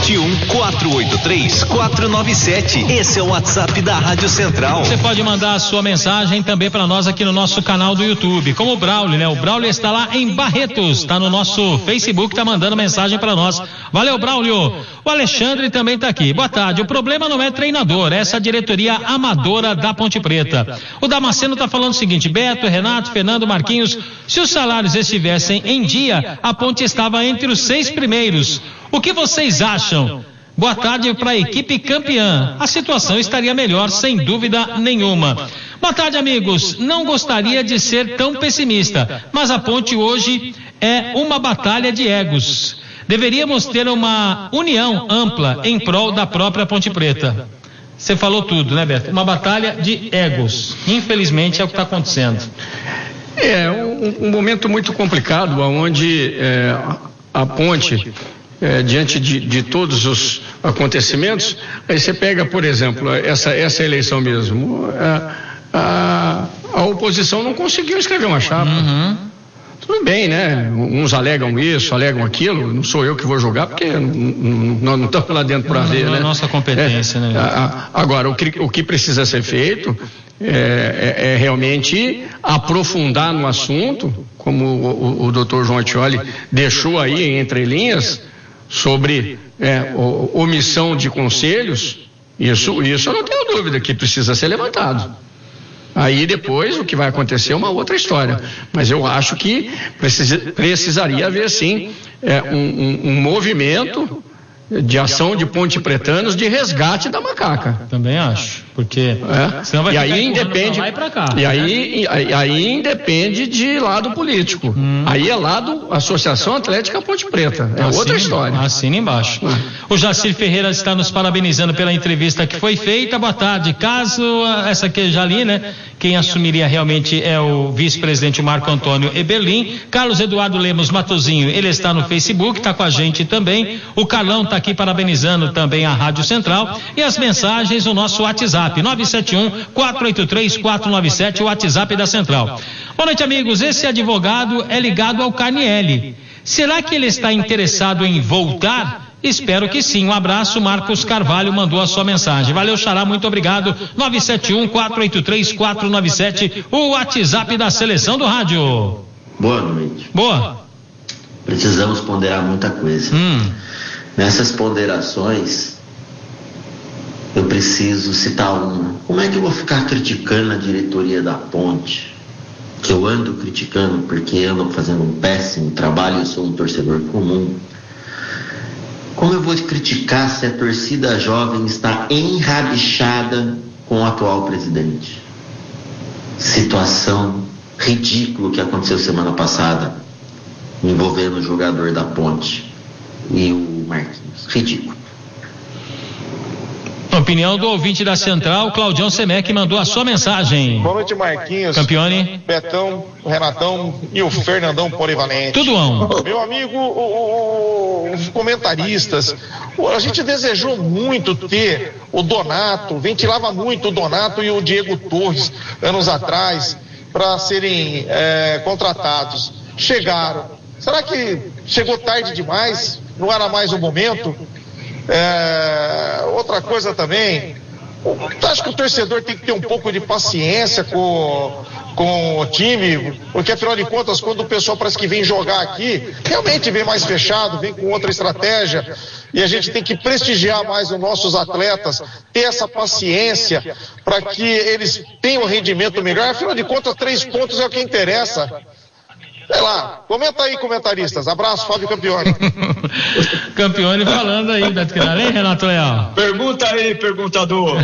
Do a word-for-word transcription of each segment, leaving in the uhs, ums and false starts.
sete um, quatro oito três, quatro nove sete. Esse é o WhatsApp da Rádio Central. Você pode mandar a sua mensagem também para nós aqui no nosso canal do YouTube, como o Braulio, né? O Braulio está lá em Barretos, está no nosso Facebook, está mandando mensagem para nós. Valeu, Braulio. O Alexandre também está aqui. Boa tarde. O problema não é treinador, é essa diretoria amadora da Ponte Preta. O Damasceno está falando o seguinte: Beto, Renato, Fernando, Marquinhos, se os salários estivessem em dia, a Ponte estava entre os seis primeiros. O que vocês acham? Boa tarde para a equipe campeã. A situação estaria melhor, sem dúvida nenhuma. Boa tarde, amigos. Não gostaria de ser tão pessimista, mas a Ponte hoje é uma batalha de egos. Deveríamos ter uma união ampla em prol da própria Ponte Preta. Você falou tudo, né, Beto? Uma batalha de egos. Infelizmente é o que está acontecendo. É um, um momento muito complicado, onde é, a Ponte, é, diante de, de todos os acontecimentos, aí você pega, por exemplo, essa, essa eleição mesmo, a, a, a oposição não conseguiu escrever uma chapa. Uhum. Tudo bem, né? Uns alegam isso, alegam aquilo, não sou eu que vou julgar, porque nós não estamos lá dentro para ver, né? Não é nossa competência, é, né? A, a, agora, o que, o que precisa ser feito é, é, é realmente aprofundar no assunto, como o, o, o doutor João Artioli deixou aí entre linhas, sobre é, o, omissão de conselhos. Isso, isso eu não tenho dúvida que precisa ser levantado. Aí depois o que vai acontecer é uma outra história, mas eu acho que precisa, precisaria haver sim é, um, um, um movimento de ação de pontepretanos de resgate da macaca. Também acho, porque é. senão vai e ficar aí independe pra lá e pra cá. E aí, e, aí, aí independe de lado político. Hum. Aí é lado Associação Atlética Ponte Preta. É assina, outra história. Assina embaixo. Hum. O Jacir Ferreira está nos parabenizando pela entrevista que foi feita. Boa tarde. Caso essa aqui já li, né? Quem assumiria realmente é o vice-presidente Marco Antônio Eberlin. Carlos Eduardo Lemos Matozinho, ele está no Facebook, está com a gente também. O Carlão está aqui parabenizando também a Rádio Central. E as mensagens no nosso WhatsApp, nove sete um, quatro oito três, quatro nove sete, o WhatsApp da Central. Boa noite, amigos. Esse advogado é ligado ao Carnielli. Será que ele está interessado em voltar? Espero que sim. Um abraço. Marcos Carvalho mandou a sua mensagem. Valeu, Xará, muito obrigado. nove sete um, quatro oito três, quatro nove sete, o WhatsApp da Seleção do Rádio. Boa noite. Boa. Precisamos ponderar muita coisa. Hum. Nessas ponderações, eu preciso citar uma. Como é que eu vou ficar criticando a diretoria da Ponte? Que eu ando criticando porque ando fazendo um péssimo trabalho, eu sou um torcedor comum. Como eu vou criticar se a torcida jovem está enrabixada com o atual presidente? Situação ridícula que aconteceu semana passada, envolvendo o jogador da Ponte e o Marquinhos. Ridículo. Opinião do ouvinte da Central, Claudião Semec, mandou a sua mensagem. Boa noite, Marquinhos. Campione. Betão, o Renatão e o Fernandão Polivalente. Tudo on. Meu amigo, o, o, os comentaristas, a gente desejou muito ter o Donato, ventilava muito o Donato e o Diego Torres, anos atrás, para serem é, contratados. Chegaram. Será que chegou tarde demais? Não era mais o momento? É, outra coisa também, acho que o torcedor tem que ter um pouco de paciência com, com o time, porque afinal de contas, quando o pessoal parece que vem jogar aqui, realmente vem mais fechado, vem com outra estratégia, e a gente tem que prestigiar mais os nossos atletas, ter essa paciência para que eles tenham um rendimento melhor. Afinal de contas, três pontos é o que interessa. Sei lá, comenta aí, comentaristas. Abraço, Fábio Campione. Campione falando aí, Beto Quintal, hein, Renato Leal? Pergunta aí, perguntador.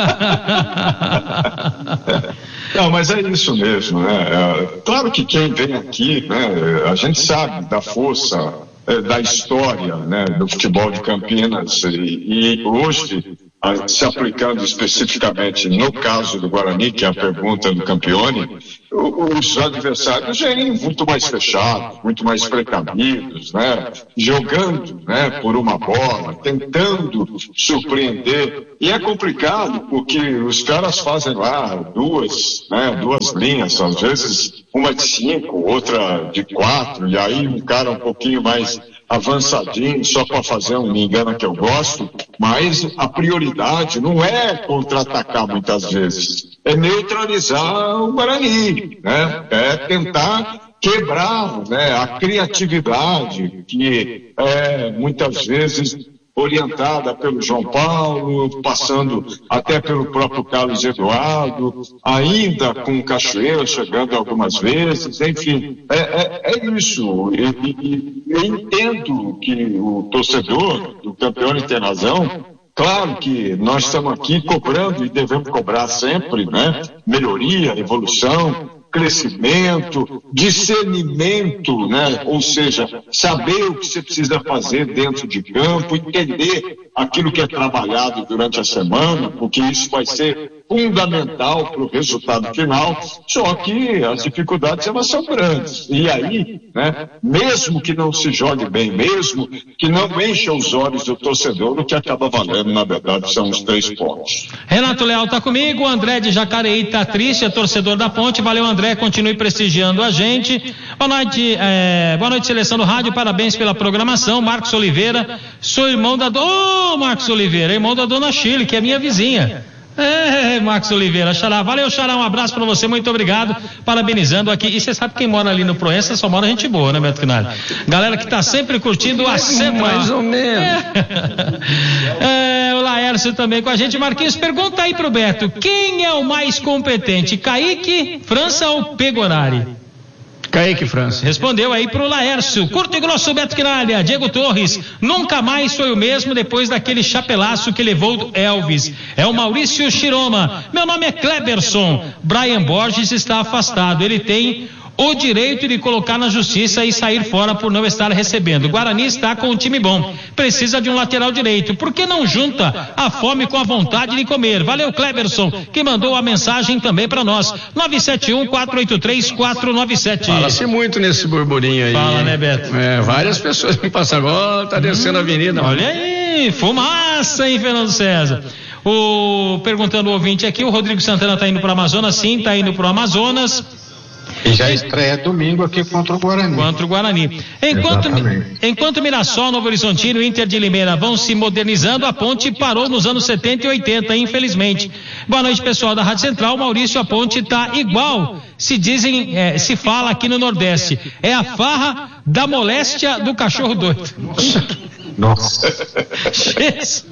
Não, mas é isso mesmo, né? É, claro que quem vem aqui, né, a gente sabe da força, é, da história, né, do futebol de Campinas, e, e hoje, a, se aplicando especificamente no caso do Guarani, que é a pergunta do Campione, os adversários vêm muito mais fechados, muito mais precavidos, né? Jogando, né, por uma bola, tentando surpreender. E é complicado porque os caras fazem lá duas, né, duas linhas, às vezes uma de cinco, outra de quatro, e aí um cara um pouquinho mais avançadinho, só para fazer um me engano que eu gosto, mas a prioridade não é contra-atacar muitas vezes, é neutralizar o Guarani, né? É tentar quebrar, né, a criatividade que é muitas vezes orientada pelo João Paulo, passando até pelo próprio Carlos Eduardo, ainda com o Cachoeira chegando algumas vezes, enfim, é, é, é isso. E, e, eu entendo que o torcedor do Campeone tem razão. Claro que nós estamos aqui cobrando e devemos cobrar sempre, né? Melhoria, evolução, crescimento, discernimento, né? Ou seja, saber o que você precisa fazer dentro de campo, entender aquilo que é trabalhado durante a semana, porque isso vai ser fundamental para o resultado final, só que as dificuldades elas são grandes. E aí, né, mesmo que não se jogue bem, mesmo que não encha os olhos do torcedor, o que acaba valendo, na verdade, são os três pontos. Renato Leal está comigo, o André de Jacareí está triste, é torcedor da Ponte. Valeu, André, continue prestigiando a gente. Boa noite, é, boa noite, seleção do rádio, parabéns pela programação. Marcos Oliveira, sou irmão da... Ô, oh, Marcos Oliveira, irmão da dona Chile, que é minha vizinha. É, Marcos Oliveira, Xará, valeu, Xará, um abraço pra você, muito obrigado, parabenizando aqui. E você sabe quem mora ali no Proença, só mora gente boa, né, Beto Quinalha? Galera que tá sempre curtindo a Central. Mais ou menos. É, é, o Laércio também com a gente. Marquinhos, pergunta aí pro Beto, quem é o mais competente, Kaique, França ou Pegorari? Kaique França. Respondeu aí pro Laércio. Curto e grosso, Beto Quinalha. Diego Torres, nunca mais foi o mesmo depois daquele chapelaço que levou do Elvis. É o Maurício Chiroma. Meu nome é Kleberson. Brian Borges está afastado. Ele tem o direito de colocar na justiça e sair fora por não estar recebendo. O Guarani está com um time bom, precisa de um lateral direito. Por que não junta a fome com a vontade de comer? Valeu, Kleberson, que mandou a mensagem também para nós. nove sete um, quatro oito três, quatro nove sete. Fala-se muito nesse burburinho aí. Fala, né, Beto? É, várias pessoas me passam agora, tá descendo hum, a avenida. Olha aí, fumaça, hein, Fernando César? O, perguntando o ouvinte aqui, o Rodrigo Santana tá indo pro Amazonas? Sim, tá indo pro Amazonas. E já estreia domingo aqui contra o Guarani. Contra o Guarani. Enquanto, enquanto Mirassol, Novo Horizontino e Inter de Limeira vão se modernizando, a Ponte parou nos anos setenta e oitenta, infelizmente. Boa noite, pessoal da Rádio Central. Maurício, a Ponte tá igual se dizem, é, se fala aqui no Nordeste. É a farra da moléstia do cachorro doido. Nossa. Jesus.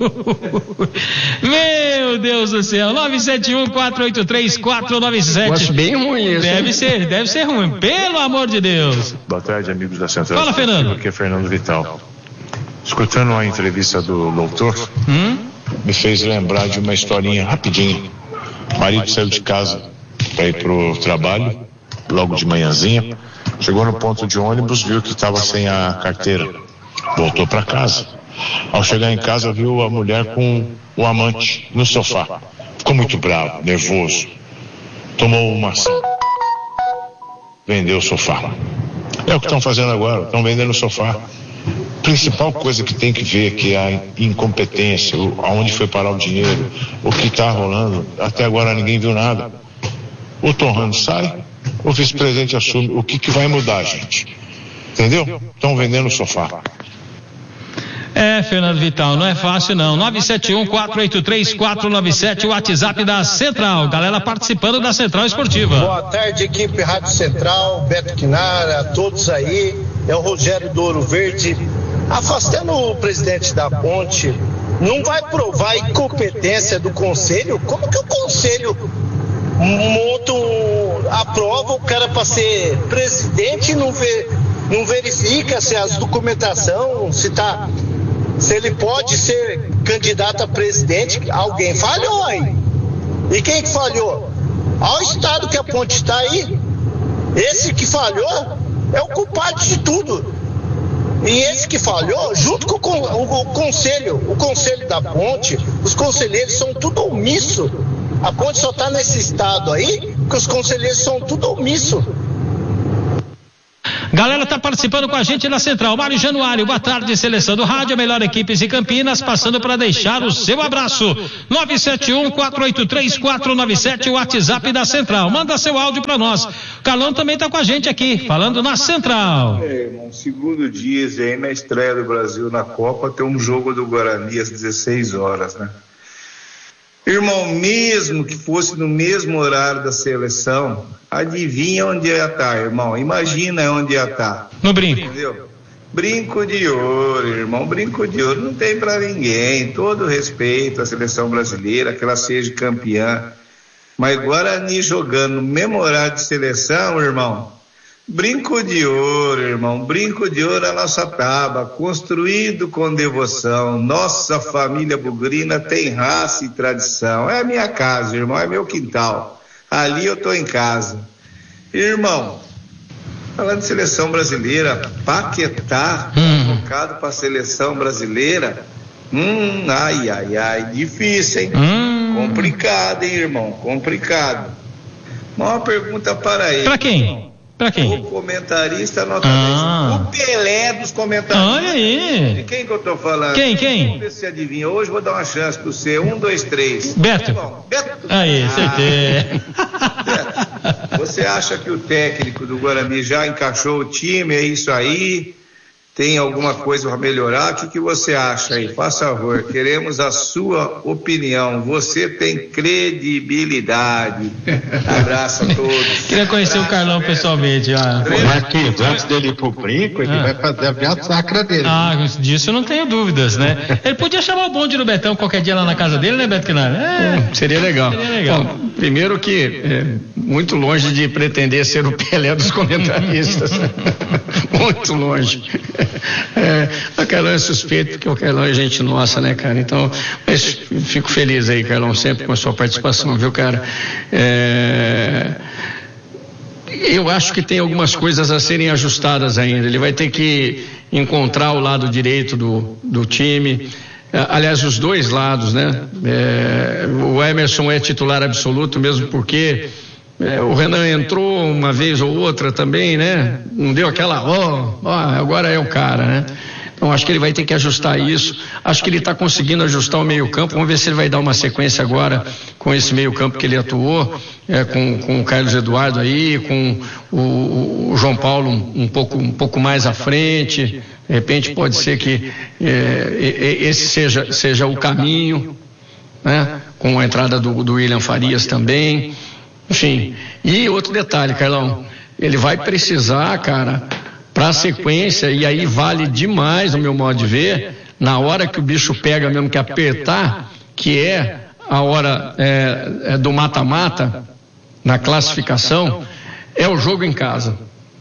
Meu Deus do céu. nove sete um, quatro oito três, quatro nove sete. Acho bem ruim isso. Deve ser, deve ser ruim. Pelo amor de Deus. Boa tarde, amigos da Central. Fala, Fernando. Aqui é Fernando Vital. Escutando a entrevista do doutor, hum? me fez lembrar de uma historinha rapidinha. O marido saiu de casa para ir pro trabalho, logo de manhãzinha. Chegou no ponto de ônibus, viu que estava sem a carteira. Voltou para casa. Ao chegar em casa, viu a mulher com o amante no sofá. Ficou muito bravo, nervoso. Tomou uma ação. Vendeu o sofá. É o que estão fazendo agora, estão vendendo o sofá. Principal coisa que tem que ver aqui é a incompetência, aonde foi parar o dinheiro, o que está rolando. Até agora ninguém viu nada. O Tom Ramos sai, o vice-presidente assume. O que, que vai mudar, gente? Entendeu? Estão vendendo o sofá. É, Fernando Vital, não é fácil não. nove sete um, quatro oito três, quatro nove sete, o WhatsApp da Central. Galera participando da Central Esportiva. Boa tarde, equipe Rádio Central, Beto Quinara, a todos aí. É o Rogério do Ouro Verde. Afastando o presidente da Ponte, não vai provar a incompetência do conselho? Como que o conselho monta, aprova o cara para ser presidente e não, vê, não verifica se as documentação, se tá... Se ele pode ser candidato a presidente, alguém falhou aí. E quem que falhou? Olha o estado que a Ponte está aí. Esse que falhou é o culpado de tudo. E esse que falhou, junto com o, o, o conselho, o conselho da Ponte, os conselheiros são tudo omisso. A Ponte só está nesse estado aí porque os conselheiros são tudo omisso. Galera tá participando com a gente na Central. Mário Januário, boa tarde, seleção do rádio, a melhor equipe de Campinas, passando para deixar o seu abraço. nove sete um, quatro oito três, quatro nove sete, o WhatsApp da Central. Manda seu áudio para nós. O Carlão também tá com a gente aqui, falando na Central. É, irmão, segundo dia aí na estreia do Brasil na Copa, tem um jogo do Guarani às dezesseis horas, né? Irmão, mesmo que fosse no mesmo horário da seleção, adivinha onde ia estar, irmão? Imagina onde ia estar. No brinco. Entendeu? Brinco de ouro, irmão, brinco de ouro não tem pra ninguém. Todo respeito à seleção brasileira, que ela seja campeã. Mas Guarani jogando no mesmo horário de seleção, irmão, brinco de ouro, irmão, brinco de ouro a nossa tábua, construído com devoção. Nossa família bugrina tem raça e tradição. É a minha casa, irmão, é meu quintal. Ali eu tô em casa. Irmão, falando de seleção brasileira, Paquetá, hum. tocado pra seleção brasileira, hum, ai, ai, ai, difícil, hein? Hum. Complicado, hein, irmão, complicado. Uma pergunta para ele. Pra quem? Pra quem? O comentarista nota ah. dez. O Pelé dos comentaristas. Olha aí. De quem que eu tô falando? Quem, quem? Vamos ver se adivinha. Hoje vou dar uma chance pro você. Um, dois, três. Beto. Bom, Beto. Aí, acertei. Ah. Beto, você acha que o técnico do Guarani já encaixou o time? É isso aí? Tem alguma coisa para melhorar? O que, que você acha aí? Faça favor, queremos a sua opinião. Você tem credibilidade. Abraço a todos. Queria conhecer Abraço, o Carlão Beto. pessoalmente. Ah. Marquinhos, antes dele ir pro brinco, ele ah. vai fazer a viagem sacra dele. Ah, disso eu não tenho dúvidas, né? Ele podia chamar o bonde do Betão qualquer dia lá na casa dele, né, Beto Quinari? É, seria legal. Seria legal. Bom, primeiro que é, muito longe de pretender ser o Pelé dos comentaristas. Muito longe. É, o Carlão é suspeito, porque o Carlão é gente nossa, né, cara? Então, mas fico feliz aí, Carlão, sempre com a sua participação, viu, cara? É, eu acho que tem algumas coisas a serem ajustadas ainda. Ele vai ter que encontrar o lado direito do, do time. Aliás, os dois lados, né? É, o Emerson é titular absoluto, mesmo porque É, o Renan entrou uma vez ou outra também, né? Não deu aquela, ó, oh, oh, agora é o cara, né? Então acho que ele vai ter que ajustar isso. Acho que ele está conseguindo ajustar o meio campo. Vamos ver se ele vai dar uma sequência agora com esse meio campo que ele atuou, é, com, com o Carlos Eduardo aí, com o, o João Paulo um, um, pouco, um pouco mais à frente. De repente pode ser que é, esse seja, seja o caminho, né? Com a entrada do, do William Farias também. Enfim, e outro detalhe, Carlão, ele vai precisar, cara, para a sequência, e aí vale demais, no meu modo de ver, na hora que o bicho pega mesmo que apertar, que é a hora é, é do mata-mata, na classificação, é o jogo em casa.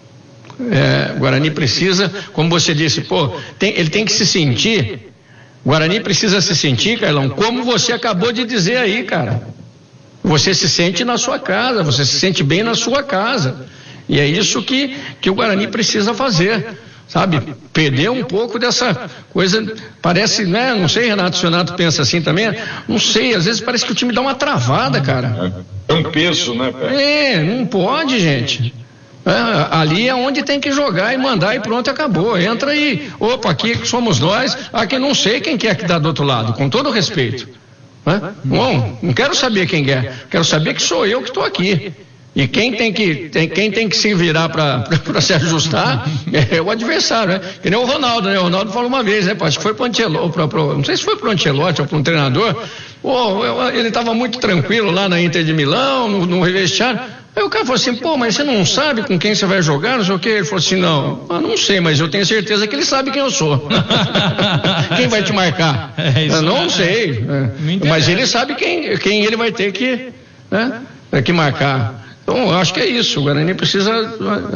É, o Guarani precisa, como você disse, pô, tem, ele tem que se sentir, o Guarani precisa se sentir, Carlão, como você acabou de dizer aí, cara. Você se sente na sua casa, você se sente bem na sua casa. E é isso que, que o Guarani precisa fazer, sabe? Perder um pouco dessa coisa, parece, né? Não sei, Renato, se o Renato pensa assim também, não sei, às vezes parece que o time dá uma travada, cara. É um peso, né, Pé? É, não pode, gente. É, ali é onde tem que jogar e mandar e pronto, acabou. Entra aí, opa, aqui somos nós, aqui não sei quem que é que dá do outro lado, com todo respeito. Hã? Bom, não quero saber quem é, quero saber que sou eu que estou aqui. E quem tem que, tem, quem tem que se virar para se ajustar é o adversário, né? Que nem o Ronaldo, né? O Ronaldo falou uma vez, né? Acho que foi para o Ancelotti, não sei se foi para o Ancelotti ou para um treinador. Oh, ele estava muito tranquilo lá na Inter de Milão, no, no vestiário. Aí o cara falou assim, pô, mas você não sabe com quem você vai jogar, não sei o quê? Ele falou assim, não, ah, não sei, mas eu tenho certeza que ele sabe quem eu sou. Quem vai te marcar? É eu não sei, é. Mas ele sabe quem, quem ele vai ter que, né, que marcar. Então, eu acho que é isso, o Guarani precisa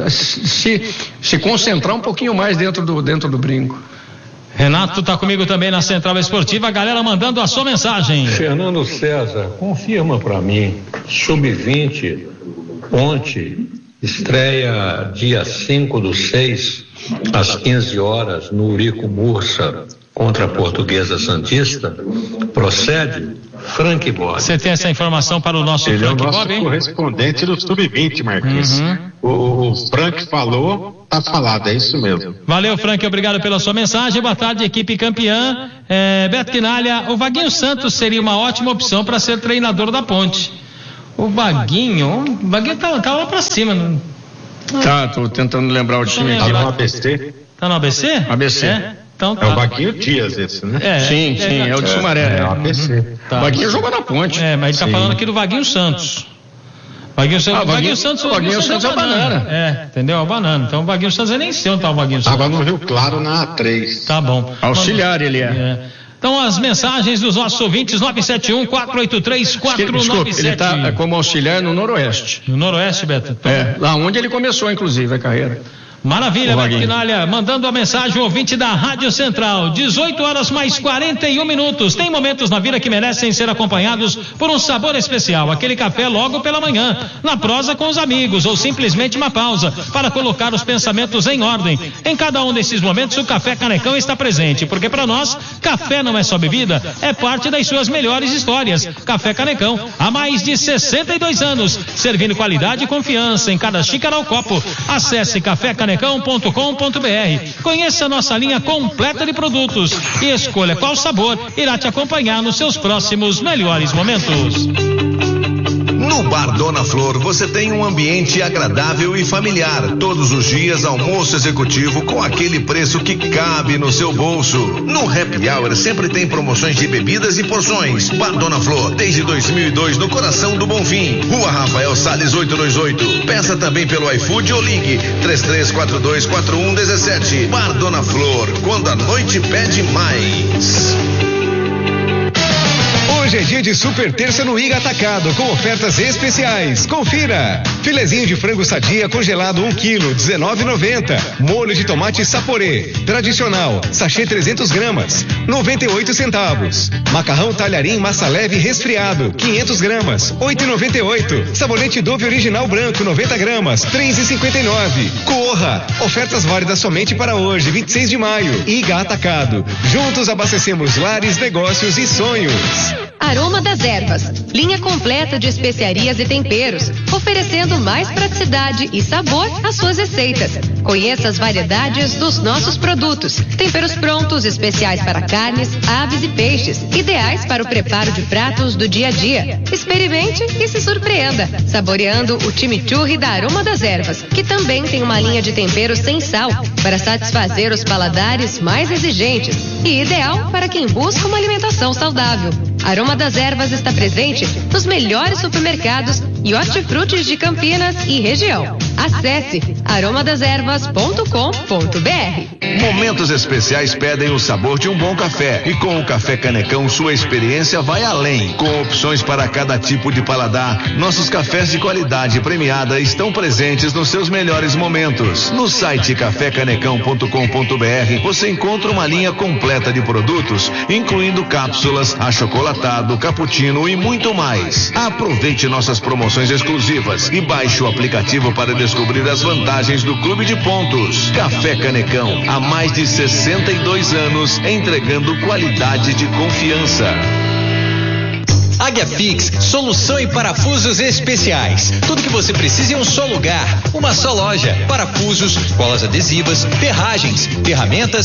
se, se concentrar um pouquinho mais dentro do, dentro do brinco. Renato está comigo também na Central Esportiva, a galera mandando a sua mensagem. Fernando César, confirma para mim, sub vinte, ontem, estreia dia cinco do seis, às quinze horas, no Urico Mursa, contra a Portuguesa Santista, procede? Frank Bob. Você tem essa informação para o nosso Ele Frank é o nosso Bob, hein? correspondente do sub vinte, Marquinhos. Uhum. O, o Frank falou tá falado, é isso mesmo. Valeu, Frank, obrigado pela sua mensagem. Boa tarde, equipe campeã. É, Beto Quinalha, o Vaguinho Santos seria uma ótima opção para ser treinador da Ponte. O Vaguinho, o Vaguinho tá, tá lá pra cima. Não... Tá, tô tentando lembrar o time. Tá no A B C? Tá no A B C? A B C. É, então tá. É o Vaguinho Dias esse, né? É, sim, sim, é, é o de Sumaré. É, é o A B C. Tá. O Vaguinho jogou na Ponte. É, mas ele tá sim. falando aqui do Vaguinho Santos. Vaguinho Santos, ah, Vaguinho, Vaguinho Santos, o Vaguinho Santos é o banana. banana. É, entendeu? É o banana. Então o Vaguinho Santos eu nem sei onde tá o Vaguinho Santos. Tava no Rio Claro na A três. Tá bom. Auxiliar ele é. é. Então as mensagens dos nossos ouvintes, nove sete um, quatro oito três, quatro nove sete. Ele está como auxiliar no Noroeste. No Noroeste, Beto? Então... É, lá onde ele começou, inclusive, a carreira. Maravilha, Beto Quinalha, mandando a mensagem, ouvinte da Rádio Central, dezoito horas mais quarenta e um minutos. Tem momentos na vida que merecem ser acompanhados por um sabor especial, aquele café logo pela manhã, na prosa com os amigos, ou simplesmente uma pausa para colocar os pensamentos em ordem. Em cada um desses momentos o Café Canecão está presente, porque para nós, café não é só bebida, é parte das suas melhores histórias. Café Canecão, há mais de sessenta e dois anos, servindo qualidade e confiança em cada xícara ou copo. Acesse café canecão ponto com ponto br. Conheça a nossa linha completa de produtos e escolha qual sabor irá te acompanhar nos seus próximos melhores momentos. No Bar Dona Flor você tem um ambiente agradável e familiar. Todos os dias almoço executivo com aquele preço que cabe no seu bolso. No Happy Hour sempre tem promoções de bebidas e porções. Bar Dona Flor, desde dois mil e dois no coração do Bonfim. Rua Rafael Salles oitocentos e vinte e oito. Peça também pelo iFood ou ligue três três quatro dois quatro um um sete. Bar Dona Flor, quando a noite pede mais. Hoje é dia de super terça no I G A Atacado, com ofertas especiais. Confira! Filezinho de frango sadia congelado um quilo, dezenove reais e noventa centavos. Molho de tomate saporê, tradicional, sachê trezentos gramas, noventa e oito centavos. Macarrão talharim massa leve resfriado, quinhentos gramas, oito reais e noventa e oito centavos. Sabonete Dove original branco, noventa gramas, três reais e cinquenta e nove centavos. Corra! Ofertas válidas somente para hoje, vinte e seis de maio. I G A Atacado. Juntos abastecemos lares, negócios e sonhos. Aroma das Ervas, linha completa de especiarias e temperos, oferecendo mais praticidade e sabor às suas receitas. Conheça as variedades dos nossos produtos. Temperos prontos, especiais para carnes, aves e peixes, ideais para o preparo de pratos do dia a dia. Experimente e se surpreenda, saboreando o chimichurri da Aroma das Ervas, que também tem uma linha de temperos sem sal, para satisfazer os paladares mais exigentes e ideal para quem busca uma alimentação saudável. Aroma das Ervas está presente nos melhores supermercados e hortifrutis de Campinas e região. Acesse aroma das ervas ponto com ponto br. Momentos especiais pedem o sabor de um bom café, e com o Café Canecão sua experiência vai além. Com opções para cada tipo de paladar, nossos cafés de qualidade premiada estão presentes nos seus melhores momentos. No site café canecão ponto com ponto br você encontra uma linha completa de produtos, incluindo cápsulas, achocolatado, cappuccino e muito mais. Aproveite nossas promoções exclusivas e baixe o aplicativo para descobrir as vantagens do Clube de Pontos. Café Canecão, há mais de sessenta e dois anos, entregando qualidade de confiança. Águia Fix, solução em parafusos especiais. Tudo que você precisa em um só lugar, uma só loja. Parafusos, colas adesivas, ferragens, ferramentas